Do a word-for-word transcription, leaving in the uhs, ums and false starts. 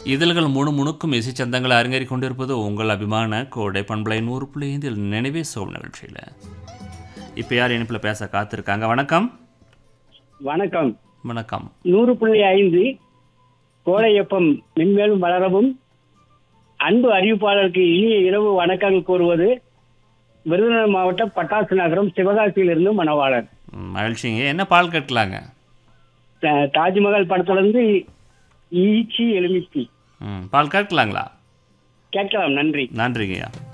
இதழ்கள் முணுமுணுக்கும் இசை சந்தங்களை அரங்கேறி கொண்டிருப்பது உங்கள் அபிமான கோடை பண்பலை நூறு புள்ளி ஐந்தில் நினைவே சோம் நிகழ்ச்சியில். இப்போ யார் இணைப்பில் பேச காத்திருக்காங்க? வணக்கம். வணக்கம். வணக்கம். நூறு புள்ளி ஐந்து கோடையப்பம் மென்மேலும் வளரவும் அன்பு அறிவிப்பாளருக்கு இனிய இரவு வணக்கங்கள் கூறுவது விருதுநகர் மாவட்டம் பட்டாசு நகரம் சிவகாசியிலிருந்து மணவாளர். மகிழ்ச்சிங்க. என்ன பால் கேட்கலாங்க? த- தாஜ்மஹால் படத்திலிருந்து ஈச்சி எலுமிச்சி ம் பால் கேட்கலாங்களா? கேட்கலாம். நன்றி. நன்றிங்கய்யா.